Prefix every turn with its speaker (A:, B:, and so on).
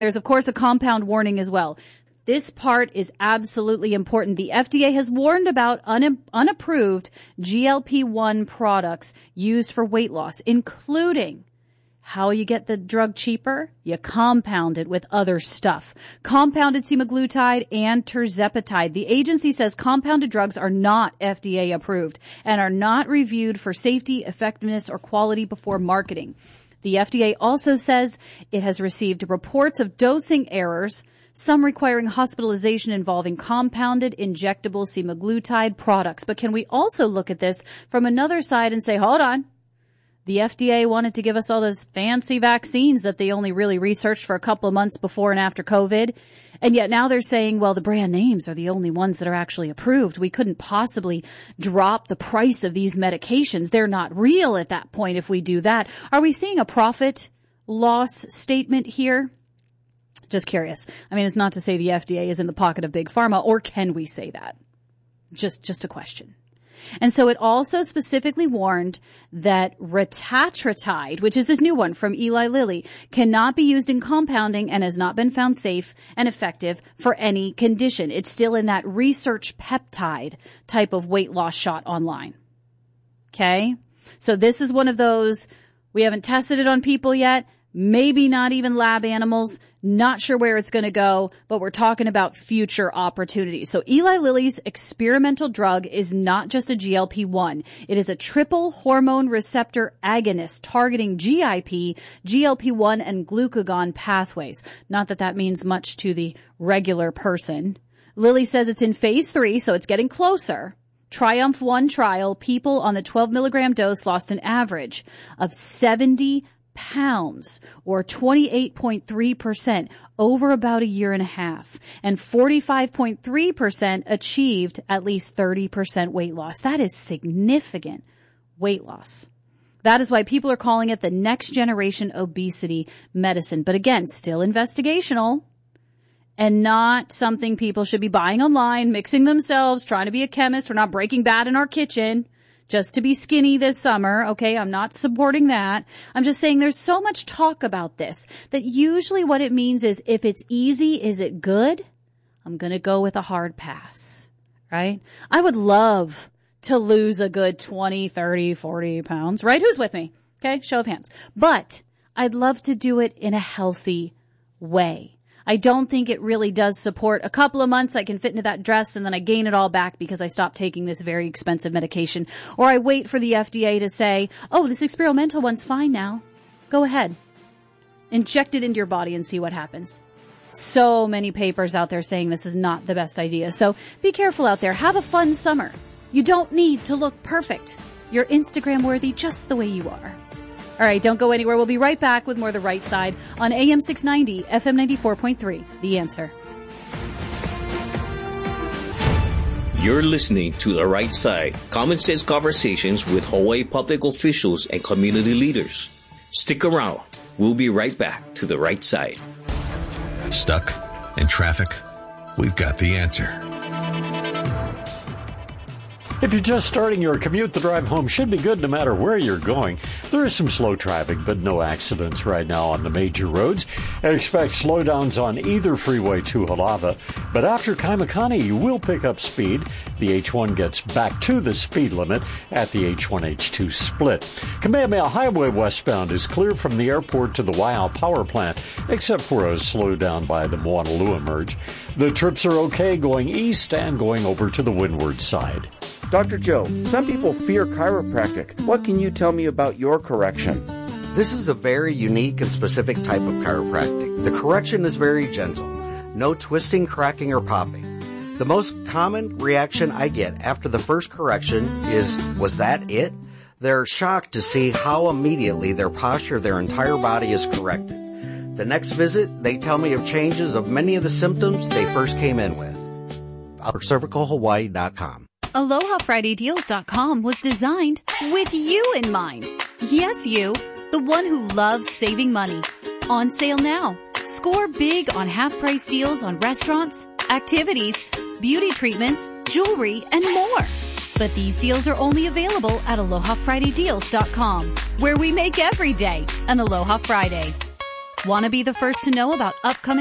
A: There's, of course, a compound warning as well. This part is absolutely important. The FDA has warned about unapproved GLP-1 products used for weight loss, including how you get the drug cheaper. You compound it with other stuff. Compounded semaglutide and tirzepatide. The agency says compounded drugs are not FDA approved and are not reviewed for safety, effectiveness, or quality before marketing. The FDA also says it has received reports of dosing errors, some requiring hospitalization involving compounded injectable semaglutide products. But can we also look at this from another side and say, hold on, the FDA wanted to give us all those fancy vaccines that they only really researched for a couple of months before and after COVID. And yet now they're saying, well, the brand names are the only ones that are actually approved. We couldn't possibly drop the price of these medications. They're not real at that point if we do that. Are we seeing a profit loss statement here? Just curious. I mean, it's not to say the FDA is in the pocket of Big Pharma, or can we say that? Just a question. And so it also specifically warned that retatrutide, which is this new one from Eli Lilly, cannot be used in compounding and has not been found safe and effective for any condition. It's still in that research peptide type of weight loss shot online. Okay? So this is one of those, we haven't tested it on people yet, maybe not even lab animals. Not sure where it's going to go, but we're talking about future opportunities. So Eli Lilly's experimental drug is not just a GLP-1. It is a triple hormone receptor agonist targeting GIP, GLP-1, and glucagon pathways. Not that that means much to the regular person. Lilly says it's in phase 3, so it's getting closer. Triumph 1 trial, people on the 12 milligram dose lost an average of 70 pounds, or 28.3% over about a year and a half, and 45.3% achieved at least 30% weight loss. That is significant weight loss. That is why people are calling it the next generation obesity medicine. But again, still investigational and not something people should be buying online, mixing themselves, trying to be a chemist. We're not Breaking Bad in our kitchen just to be skinny this summer. Okay, I'm not supporting that. I'm just saying there's so much talk about this that usually what it means is if it's easy, is it good? I'm going to go with a hard pass, right? I would love to lose a good 20, 30, 40 pounds, right? Who's with me? Okay, show of hands. But I'd love to do it in a healthy way. I don't think it really does support a couple of months. I can fit into that dress and then I gain it all back because I stopped taking this very expensive medication. Or I wait for the FDA to say, oh, this experimental one's fine now. Go ahead. Inject it into your body and see what happens. So many papers out there saying this is not the best idea. So be careful out there. Have a fun summer. You don't need to look perfect. You're Instagram worthy just the way you are. All right, don't go anywhere. We'll be right back with more The Right Side on AM 690, FM 94.3. The Answer.
B: You're listening to The Right Side, common sense conversations with Hawaii public officials and community leaders. Stick around. We'll be right back to The Right Side.
C: Stuck in traffic? We've got the answer.
D: If you're just starting your commute, the drive home should be good no matter where you're going. There is some slow traffic, but no accidents right now on the major roads. I expect slowdowns on either freeway to Halava, but after Kaimakani, you will pick up speed. The H1 gets back to the speed limit at the H1-H2 split. Kamehameha Highway westbound is clear from the airport to the Waiau Power Plant, except for a slowdown by the Moanalua merge. The trips are okay going east and going over to the windward side.
E: Dr. Joe, some people fear chiropractic. What can you tell me about your correction?
F: This is a very unique and specific type of chiropractic. The correction is very gentle. No twisting, cracking, or popping. The most common reaction I get after the first correction is, was that it? They're shocked to see how immediately their posture, their entire body is corrected. The next visit, they tell me of changes of many of the symptoms they first came in with. CervicalHawaii.com.
A: AlohaFridayDeals.com was designed with you in mind. Yes, you, the one who loves saving money. On sale now. Score big on half-price deals on restaurants, activities, beauty treatments, jewelry, and more. But these deals are only available at AlohaFridayDeals.com, where we make every day an Aloha Friday. Want to be the first to know about upcoming